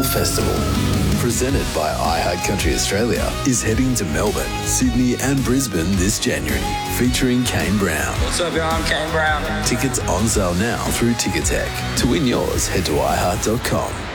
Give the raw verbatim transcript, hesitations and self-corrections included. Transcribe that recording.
Festival, presented by iHeartCountry Australia, is heading to Melbourne, Sydney and Brisbane this January, featuring Kane Brown. What's up, y'all? I'm Kane Brown. Tickets on sale now through Ticketek. To win yours, head to i heart dot com.